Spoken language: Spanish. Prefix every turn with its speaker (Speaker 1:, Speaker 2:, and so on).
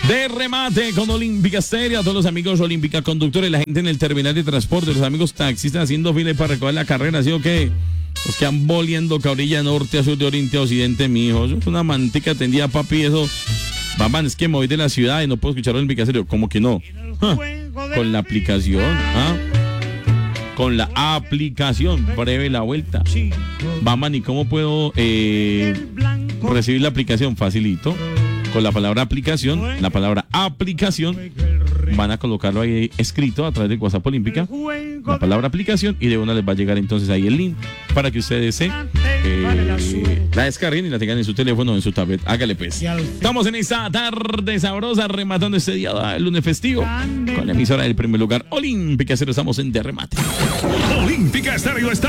Speaker 1: De remate con Olímpica Estéreo, a todos los amigos Olímpica Conductores, la gente en el terminal de transporte, los amigos taxistas haciendo fila para recoger la carrera, ¿sí o qué? Los que han voliendo cabrilla norte a sur, de oriente a occidente, mijo. Eso es una mantica tendida, papi, eso. Mamá, es que me voy de la ciudad y no puedo escuchar Olímpica Estéreo. ¿Cómo que no? Con la aplicación, con la aplicación, breve la vuelta. Mamá, ¿y cómo puedo recibir la aplicación? Facilito. Con la palabra aplicación, van a colocarlo ahí escrito a través de WhatsApp Olímpica, la palabra aplicación, y de una les va a llegar entonces ahí el link para que ustedes la descarguen y la tengan en su teléfono o en su tablet. Hágale pues. Estamos en esta tarde sabrosa, rematando este día, el lunes festivo, con la emisora del primer lugar, Olímpica Estéreo. Estamos en De Remate.
Speaker 2: Olímpica Estéreo está